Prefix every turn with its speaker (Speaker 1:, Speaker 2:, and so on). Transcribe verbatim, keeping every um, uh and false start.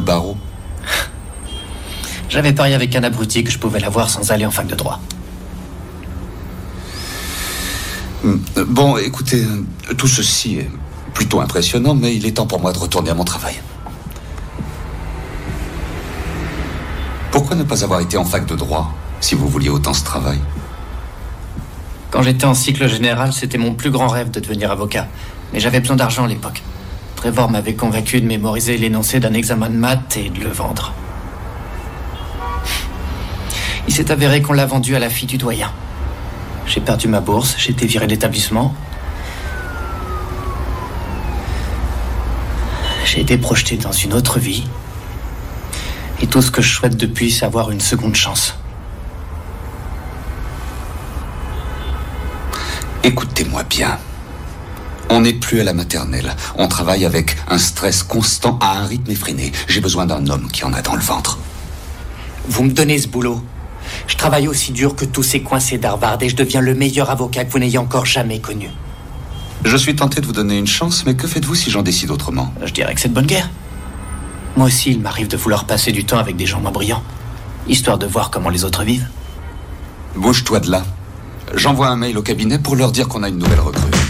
Speaker 1: le barreau.
Speaker 2: J'avais parié avec un abruti que je pouvais l'avoir sans aller en fac de droit.
Speaker 1: Bon, écoutez, tout ceci est plutôt impressionnant, mais il est temps pour moi de retourner à mon travail. Pourquoi ne pas avoir été en fac de droit, si vous vouliez autant ce travail?
Speaker 2: Quand j'étais en cycle général, c'était mon plus grand rêve de devenir avocat. Mais j'avais besoin d'argent à l'époque. Trevor m'avait convaincu de mémoriser l'énoncé d'un examen de maths et de le vendre. Il s'est avéré qu'on l'a vendu à la fille du doyen. J'ai perdu ma bourse, j'ai été viré d'établissement. J'ai été projeté dans une autre vie. Et tout ce que je souhaite depuis, c'est avoir une seconde chance.
Speaker 1: Écoutez-moi bien. On n'est plus à la maternelle. On travaille avec un stress constant à un rythme effréné. J'ai besoin d'un homme qui en a dans le ventre.
Speaker 2: Vous me donnez ce boulot. Je travaille aussi dur que tous ces coincés d'Harvard et je deviens le meilleur avocat que vous n'ayez encore jamais connu.
Speaker 1: Je suis tenté de vous donner une chance, mais que faites-vous si j'en décide autrement?
Speaker 2: Je dirais que c'est de bonne guerre. Moi aussi, il m'arrive de vouloir passer du temps avec des gens moins brillants, histoire de voir comment les autres vivent.
Speaker 1: Bouge-toi de là. J'envoie un mail au cabinet pour leur dire qu'on a une nouvelle recrue.